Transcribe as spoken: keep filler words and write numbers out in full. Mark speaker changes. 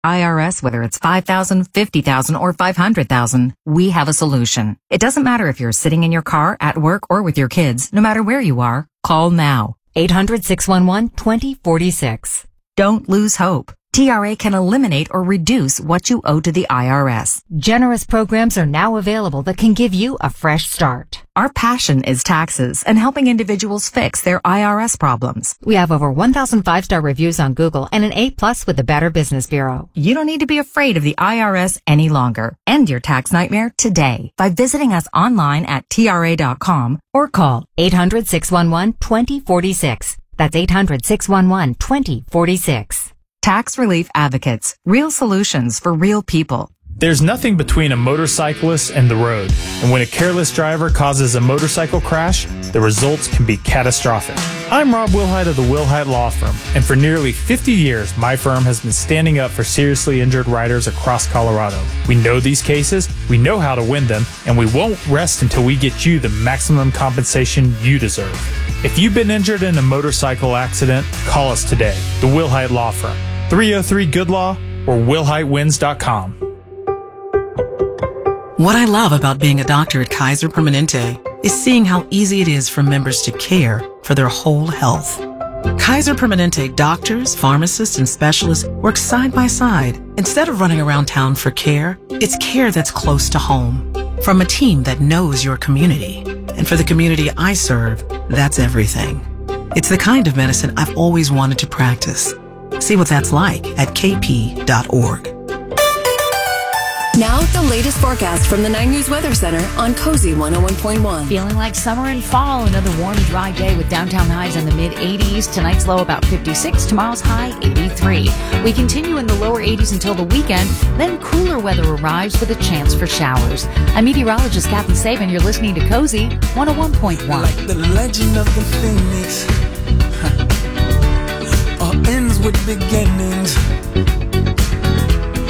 Speaker 1: I R S, whether it's five thousand, fifty thousand, or five hundred thousand, we have a solution. It doesn't matter if you're sitting in your car, at work, or with your kids. No matter where you are, call now. eight hundred, six one one, two zero four six. Don't lose hope. T R A can eliminate or reduce what you owe to the I R S.
Speaker 2: Generous programs are now available that can give you a fresh start.
Speaker 1: Our passion is taxes and helping individuals fix their I R S problems.
Speaker 2: We have over one thousand five-star reviews on Google and an A plus with the Better Business Bureau.
Speaker 1: You don't need to be afraid of the I R S any longer. End your tax nightmare today by visiting us online at T R A dot com or call
Speaker 2: eight hundred, six one one, two zero four six. That's eight hundred, six one one, two zero four six.
Speaker 1: Tax Relief Advocates. Real solutions for real people.
Speaker 3: There's nothing between a motorcyclist and the road, and when a careless driver causes a motorcycle crash, the results can be catastrophic. I'm Rob Wilhite of the Wilhite Law Firm, and for nearly fifty years, my firm has been standing up for seriously injured riders across Colorado. We know these cases, we know how to win them, and we won't rest until we get you the maximum compensation you deserve. If you've been injured in a motorcycle accident, call us today, the Wilhite Law Firm, three oh three good law or wilhite wins dot com.
Speaker 4: What I love about being a doctor at Kaiser Permanente is seeing how easy it is for members to care for their whole health. Kaiser Permanente doctors, pharmacists, and specialists work side by side. Instead of running around town for care, it's care that's close to home. From a team that knows your community. And for the community I serve, that's everything. It's the kind of medicine I've always wanted to practice. See what that's like at k p dot org.
Speaker 5: Now, the latest forecast from the nine News Weather Center on Cozy one oh one point one.
Speaker 6: Feeling like summer and fall. Another warm and dry day with downtown highs in the mid eighties. Tonight's low about fifty-six. Tomorrow's high eighty-three. We continue in the lower eighties until the weekend. Then cooler weather arrives with a chance for showers. I'm meteorologist Kathy Saban. You're listening to Cozy one oh one point one.
Speaker 7: Like the legend of the phoenix, all ends with beginnings.